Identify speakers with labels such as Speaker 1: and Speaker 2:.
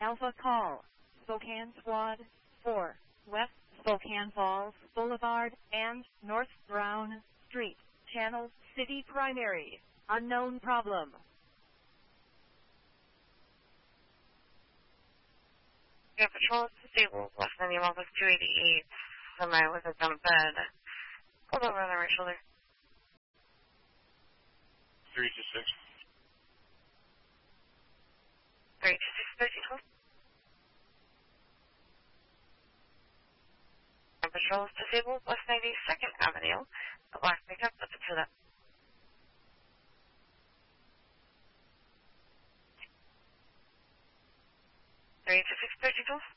Speaker 1: Alpha Call, Spokane Squad 4, West Spokane Falls Boulevard and North Brown Street, Channel City Primary, unknown problem.
Speaker 2: Yeah, patrol is disabled, last name Office 288, semi with a dump bed. Hold over on the right shoulder.
Speaker 3: 326.
Speaker 2: 326, 1312. Patrol is disabled, West 92nd Avenue, a black pickup with a to that. 326, 1312.